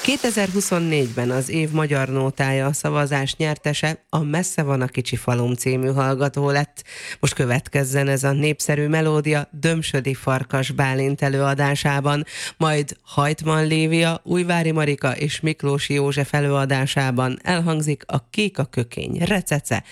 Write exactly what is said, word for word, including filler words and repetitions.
kétezer-huszonnégyben az év magyar nótája a szavazás nyertese a Messze van a kicsi falum című hallgató lett. Most következzen ez a népszerű melódia Dömsödi Farkas Bálint előadásában, majd Hajtman Lívia, Újvári Marika és Miklósi József előadásában elhangzik a Kék a kökény recece